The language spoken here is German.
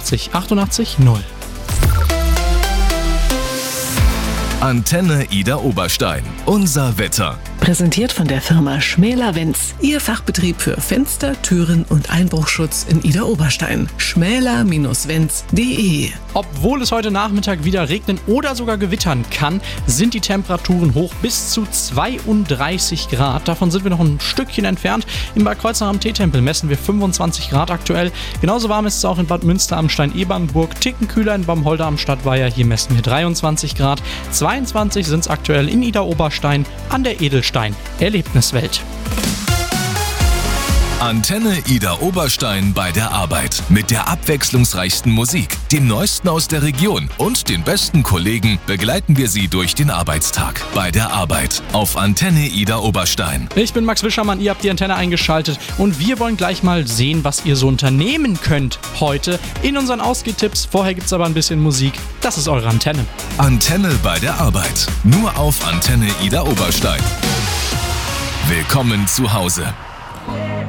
88 88 0. Antenne Idar Oberstein. Unser Wetter. Präsentiert von der Firma Schmäler-Wenz. Ihr Fachbetrieb für Fenster, Türen und Einbruchschutz in Idar Oberstein. schmäler-wenz.de. Obwohl es heute Nachmittag wieder regnen oder sogar gewittern kann, sind die Temperaturen hoch bis zu 32 Grad. Davon sind wir noch ein Stückchen entfernt. In Bad Kreuznach am Teetempel messen wir 25 Grad aktuell. Genauso warm ist es auch in Bad Münster am Stein-Ebernburg. Ticken kühler in Baumholder am Stadtweiher. Hier messen wir 23 Grad. 22 sind es aktuell in Idar Oberstein an der Edelstein Erlebniswelt. Antenne Idar Oberstein bei der Arbeit. Mit der abwechslungsreichsten Musik, dem Neuesten aus der Region und den besten Kollegen begleiten wir Sie durch den Arbeitstag. Bei der Arbeit auf Antenne Idar Oberstein. Ich bin Max Wischermann, ihr habt die Antenne eingeschaltet und wir wollen gleich mal sehen, was ihr so unternehmen könnt heute in unseren Ausgehtipps. Vorher gibt es aber ein bisschen Musik. Das ist eure Antenne. Antenne bei der Arbeit. Nur auf Antenne Idar Oberstein. Willkommen zu Hause.